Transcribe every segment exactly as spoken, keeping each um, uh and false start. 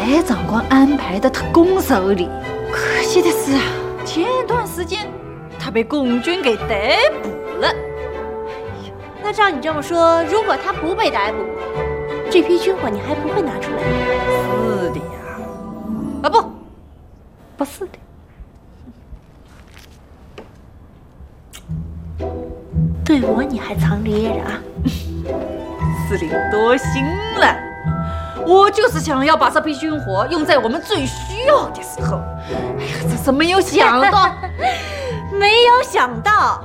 该长官安排的特工手里。可惜的是啊，前段时间他被共军给逮捕了。 那照你这么说，如果他不被逮捕，这批军火你还不会拿出来？ 是的呀。啊不，不是的。 对我你还藏掖着啊？ 司令多心了，我就是想要把这批军火用在我们最需要的时候。哎呀，真是没有想到， 没有想到，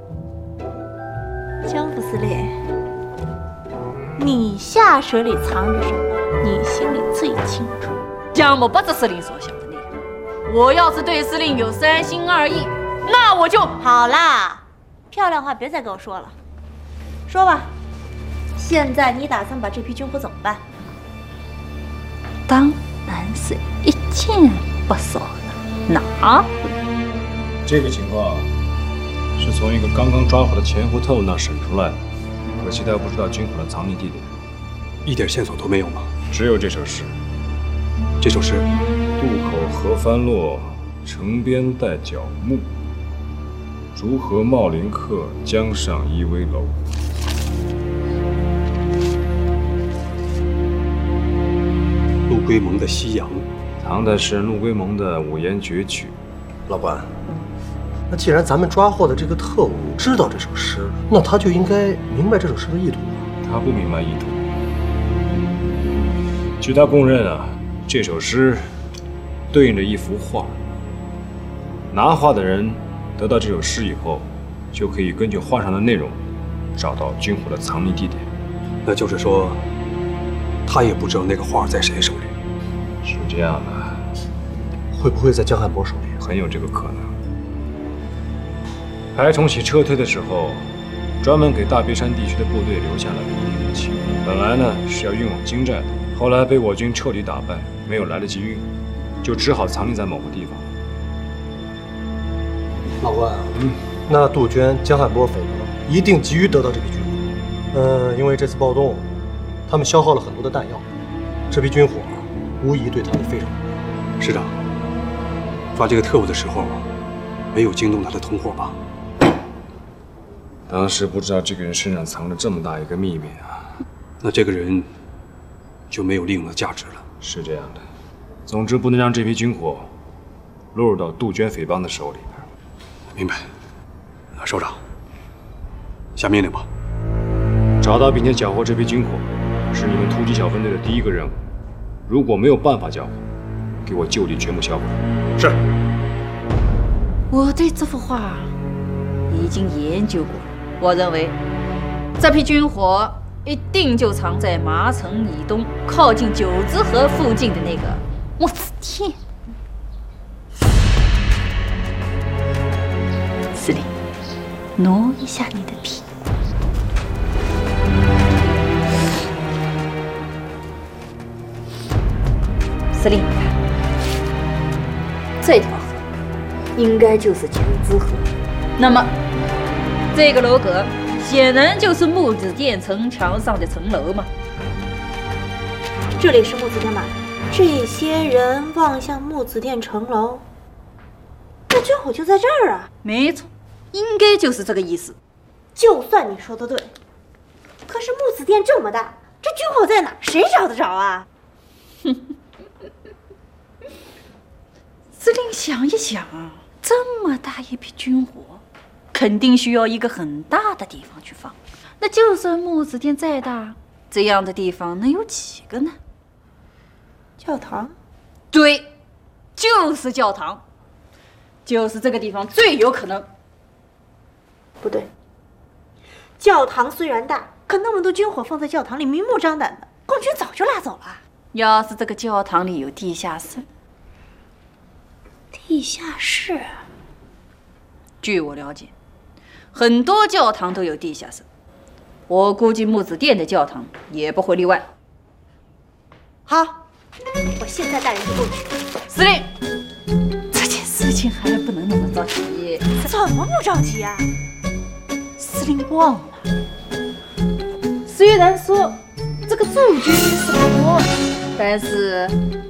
江副司令，你下水里藏着什么，你心里最清楚。 江某不是司令所想的那样，我要是对司令有三心二意，那我就好啦。漂亮话别再跟我说了，说吧，现在你打算把这批军火怎么办？ 当然是一件不少的拿回。 这个情况是从一个刚刚抓获的前湖特务那审出来的，可惜他不知道军火的藏匿地点， 一点线索都没有吗？ 只有这首诗。 这首诗： 渡口河翻落，城边带角木。竹河茂林客，江上依危楼。 陆龟蒙的《夕阳》， 唐代诗人陆龟蒙的五言绝曲。 老关，那既然咱们抓获的这个特务知道这首诗，那他就应该明白这首诗的意图。 他不明白意图。据他供认啊，这首诗对应着一幅画。拿画的人得到这首诗以后，就可以根据画上的内容，找到军火的藏匿地点。 那就是说，他也不知道那个画在谁手里。 是这样的。 会不会在江汉博手里？ 很有这个可能。排重启撤退的时候，专门给大别山地区的部队留下了一定的情报。本来呢是要运往京寨的，后来被我军彻底打败，没有来得及运，就只好藏匿在某个地方。 老关啊，嗯，那杜鹃、江汉波、匪帮一定急于得到这批军火。呃，因为这次暴动，他们消耗了很多的弹药，这批军火无疑对他们非常重要。 师长，抓这个特务的时候，没有惊动他的同伙吧？ 当时不知道这个人身上藏着这么大一个秘密啊。 那这个人就没有利用的价值了。 是这样的。总之，不能让这批军火落入到杜鹃匪帮的手里。 明白，首长，下命令吧。 找到并且缴获这批军火，是你们突击小分队的第一个任务。如果没有办法缴获，给我就地全部销毁。 是。 我对这幅画已经研究过了，我认为这批军火一定就藏在麻城以东，靠近九子河附近的那个木子店。司令，挪一下你的屁股。司令，这条河应该就是九子河。那么，这个楼阁显然就是木子店城墙上的城楼嘛。 这里是木子店吗？这些人望向木子店城楼，那军火就在这儿啊。 没错。应该就是这个意思。 就算你说的对，可是木子店这么大，这军火在哪？谁找得着啊？ 司令想一想，这么大一批军火，肯定需要一个很大的地方去放。那就算木子店再大，这样的地方能有几个呢？ 教堂？ 对，就是教堂，就是这个地方最有可能。 不对，教堂虽然大，可那么多军火放在教堂里，明目张胆的，共军早就拉走了。 要是这个教堂里有地下室， 地下室？ 据我了解，很多教堂都有地下室，我估计木子店的教堂也不会例外。 好，我现在带人去过去。 司令，这件事情还不能那么着急。 怎么不着急啊？ 司令忘了，虽然说这个驻军是不多，但是